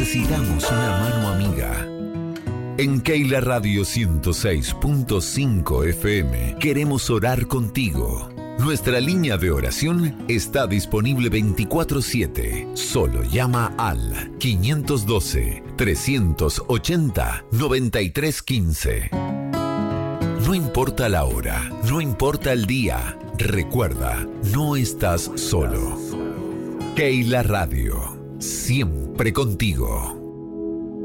necesitamos una mano amiga. En Keila Radio 106.5 FM queremos orar contigo. Nuestra línea de oración está disponible 24/7. Solo llama al 512-380-9315. No importa la hora, no importa el día. Recuerda, no estás solo. Keila Radio, siempre contigo.